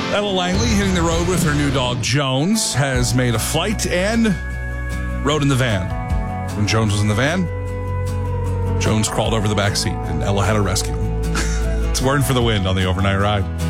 Ella Langley, hitting the road with her new dog, Jones, has made a flight and rode in the van. When Jones was in the van, Jones crawled over the back seat, and Ella had to rescue him. It's Word for the Wind on the overnight ride.